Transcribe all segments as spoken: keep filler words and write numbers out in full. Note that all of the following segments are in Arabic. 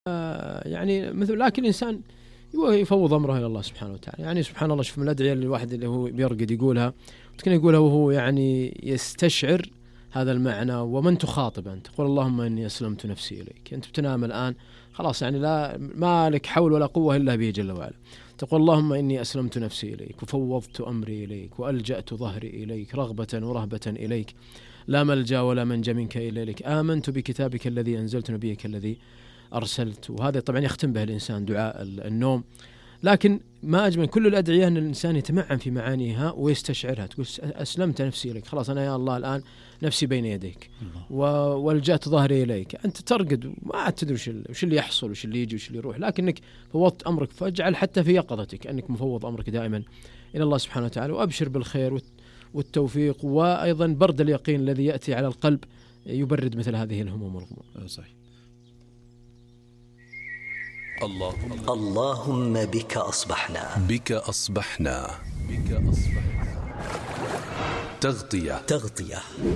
آه يعني مثل لكن الإنسان يفوض أمره إلى الله سبحانه وتعالى. يعني سبحان الله، شوف من الأدعية اللي الواحد اللي هو بيرقد يقولها، ممكن يقولها وهو يعني يستشعر هذا المعنى. ومن تخاطب أنت؟ قل اللهم إني أسلمت نفسي إليك. أنت بتنام الآن خلاص، يعني لا ما لك حول ولا قوة إلا به جل وعلا. تقول اللهم إني أسلمت نفسي إليك وفوضت أمري إليك وألجأت ظهري إليك رغبة ورهبة إليك، لا ملجأ ولا منجا منك إلا إليك، آمنت بكتابك الذي أنزلت نبيك الذي أرسلت. وهذا طبعا يختم به الإنسان دعاء النوم. لكن ما أجمل كل الأدعية أن الإنسان يتمعن في معانيها ويستشعرها. تقول أسلمت نفسي إليك، خلاص أنا يا الله الآن نفسي بين يديك والجأت ظهري إليك. أنت ترقد ما تدري وش اللي يحصل وش اللي يجي وش اللي يروح، لكنك فوضت أمرك. فاجعل حتى في يقظتك أنك مفوض أمرك دائما إلى الله سبحانه وتعالى، وأبشر بالخير والتوفيق، وأيضا برد اليقين الذي يأتي على القلب يبرد مثل هذه الهموم والغموم. صحيح. اللهم اللهم بك أصبحنا بك أصبحنا بك أصبحنا تغطية تغطية.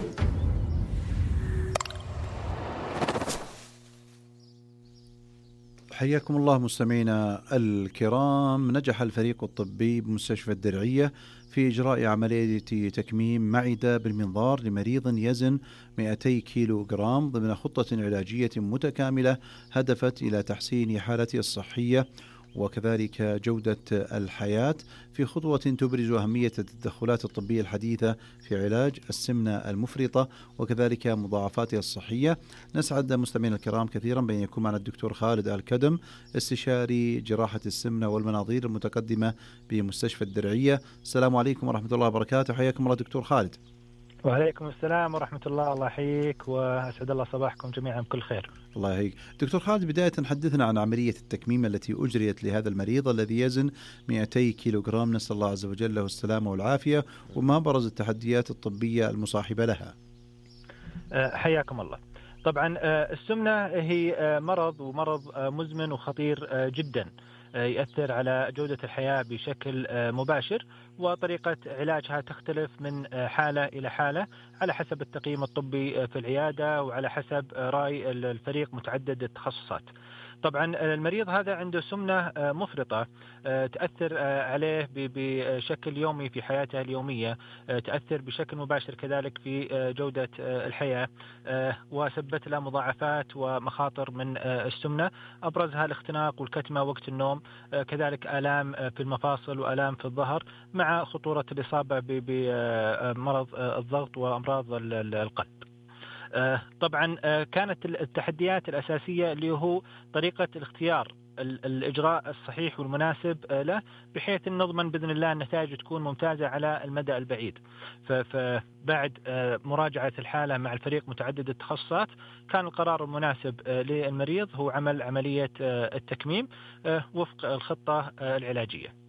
حياكم الله مستمعينا الكرام. نجح الفريق الطبي بمستشفى الدرعية في إجراء عملية تكميم معدة بالمنظار لمريض يزن مئتي كيلو جرام ضمن خطة علاجية متكاملة هدفت إلى تحسين حالته الصحية وكذلك جودة الحياة، في خطوة تبرز أهمية التدخلات الطبية الحديثة في علاج السمنة المفرطة وكذلك مضاعفاتها الصحية. نسعد مستمعينا الكرام كثيرا بأن يكون معنا الدكتور خالد الكدم، استشاري جراحة السمنة والمناظير المتقدمة بمستشفى الدرعية. السلام عليكم ورحمة الله وبركاته. حياكم الله دكتور خالد. وعليكم السلام ورحمة الله. الله يحييك وأسعد الله صباحكم جميعا بكل خير. الله يحييك دكتور خالد. بداية حدثنا عن عملية التكميم التي أجريت لهذا المريض الذي يزن مئتي كيلو جرام، نسأل الله عز وجل له السلامة والعافية، وما برز التحديات الطبية المصاحبة لها. حياكم الله. طبعا السمنة هي مرض ومرض مزمن وخطير جدا، يؤثر على جودة الحياة بشكل مباشر، وطريقة علاجها تختلف من حالة إلى حالة على حسب التقييم الطبي في العيادة وعلى حسب رأي الفريق متعدد التخصصات. طبعا المريض هذا عنده سمنة مفرطة تأثر عليه بشكل يومي في حياته اليومية، تأثر بشكل مباشر كذلك في جودة الحياة، وسببت له مضاعفات ومخاطر من السمنة، أبرزها الاختناق والكتمة وقت النوم، كذلك آلام في المفاصل وآلام في الظهر، مع خطورة الإصابة بمرض الضغط وأمراض القلب. طبعا كانت التحديات الأساسية اللي هو طريقة الاختيار الإجراء الصحيح والمناسب له، بحيث أن نضمن بإذن الله النتائج تكون ممتازة على المدى البعيد. فبعد مراجعة الحالة مع الفريق متعدد التخصصات، كان القرار المناسب للمريض هو عمل عملية التكميم وفق الخطة العلاجية.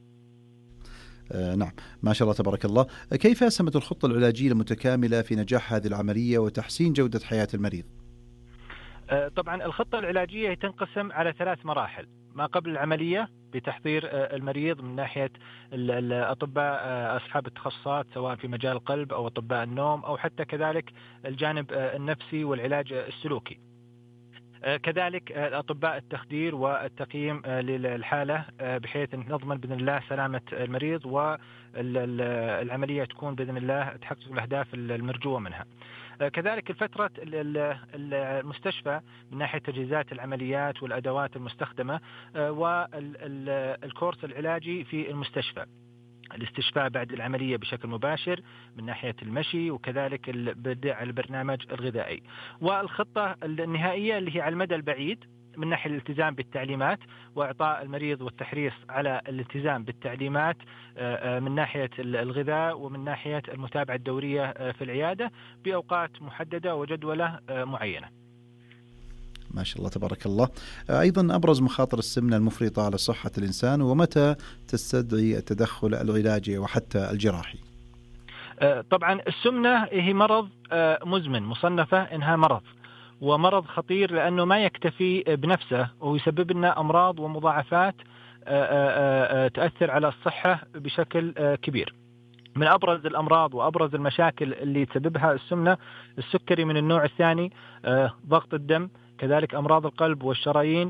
آه نعم، ما شاء الله تبارك الله. كيف أسهمت الخطة العلاجية المتكاملة في نجاح هذه العملية وتحسين جودة حياة المريض؟ آه طبعا الخطة العلاجية تنقسم على ثلاث مراحل: ما قبل العملية بتحضير آه المريض من ناحية الأطباء آه أصحاب التخصصات سواء في مجال القلب أو أطباء النوم أو حتى كذلك الجانب آه النفسي والعلاج السلوكي، كذلك أطباء التخدير والتقييم للحالة بحيث نضمن بإذن الله سلامة المريض والعملية تكون بإذن الله تحقق الأهداف المرجوة منها. كذلك الفترة المستشفى من ناحية تجهيزات العمليات والأدوات المستخدمة والكورس العلاجي في المستشفى، الاستشفاء بعد العملية بشكل مباشر من ناحية المشي، وكذلك البدء على البرنامج الغذائي، والخطة النهائية اللي هي على المدى البعيد من ناحية الالتزام بالتعليمات وإعطاء المريض والتحريص على الالتزام بالتعليمات من ناحية الغذاء ومن ناحية المتابعة الدورية في العيادة بأوقات محددة وجدولة معينة. ما شاء الله تبارك الله. أيضا أبرز مخاطر السمنة المفرطة على صحة الإنسان، ومتى تستدعي التدخل العلاجي وحتى الجراحي؟ طبعا السمنة هي مرض مزمن، مصنفة إنها مرض ومرض خطير لأنه ما يكتفي بنفسه ويسبب لنا أمراض ومضاعفات تؤثر على الصحة بشكل كبير. من أبرز الأمراض وأبرز المشاكل اللي تسببها السمنة: السكري من النوع الثاني، ضغط الدم، كذلك أمراض القلب والشرايين